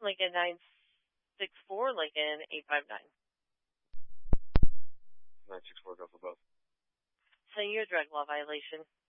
like a 964, like an 859. 964, go for both. So you're a drug law violation.